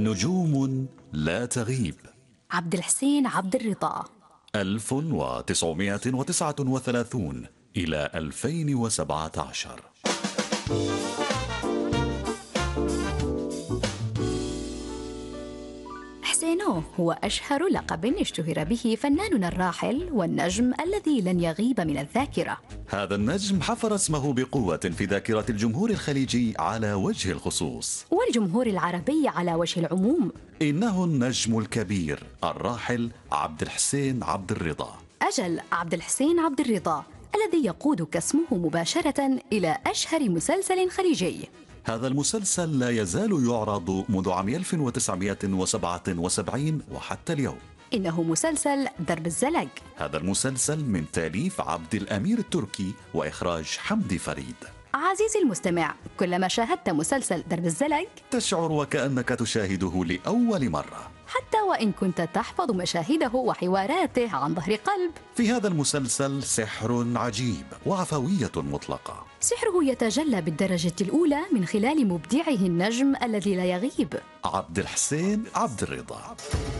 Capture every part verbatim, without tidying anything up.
نجوم لا تغيب. عبد الحسين عبد الرضا. ألف وتسعمائة وتسعة وثلاثون إلى ألفين وسبعة عشر. حسينو هو أشهر لقب اشتهر به فناننا الراحل والنجم الذي لن يغيب من الذاكرة. هذا النجم حفر اسمه بقوة في ذاكرة الجمهور الخليجي على وجه الخصوص، والجمهور العربي على وجه العموم. إنه النجم الكبير الراحل عبد الحسين عبد الرضا. أجل، عبد الحسين عبد الرضا الذي يقود كاسمه مباشرة إلى أشهر مسلسل خليجي. هذا المسلسل لا يزال يعرض منذ عام ألف وتسعمائة وسبعة وسبعين وحتى اليوم. إنه مسلسل درب الزلق. هذا المسلسل من تأليف عبد الأمير التركي وإخراج حمدي فريد. عزيزي المستمع، كلما شاهدت مسلسل درب الزلق تشعر وكأنك تشاهده لأول مرة، حتى وإن كنت تحفظ مشاهده وحواراته عن ظهر قلب. في هذا المسلسل سحر عجيب وعفوية مطلقة. سحره يتجلى بالدرجة الأولى من خلال مبدعه النجم الذي لا يغيب، عبد الحسين عبد الرضا.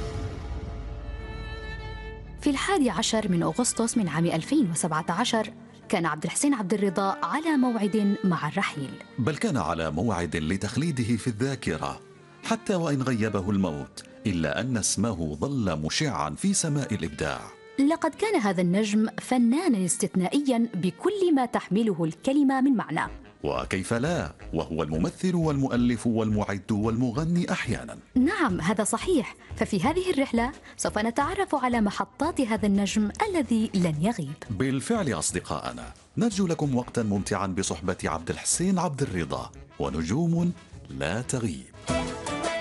في الحادي عشر من أغسطس من عام ألفين وسبعة عشر كان عبد الحسين عبد الرضا على موعد مع الرحيل، بل كان على موعد لتخليده في الذاكرة حتى وإن غيبه الموت، إلا أن اسمه ظل مشعا في سماء الإبداع. لقد كان هذا النجم فنانا استثنائيا بكل ما تحمله الكلمة من معنى. وكيف لا، وهو الممثل والمؤلف والمعد والمغني أحيانا. نعم، هذا صحيح. ففي هذه الرحلة سوف نتعرف على محطات هذا النجم الذي لن يغيب. بالفعل أصدقائنا، نرجو لكم وقتا ممتعا بصحبة عبد الحسين عبد الرضا ونجوم لا تغيب.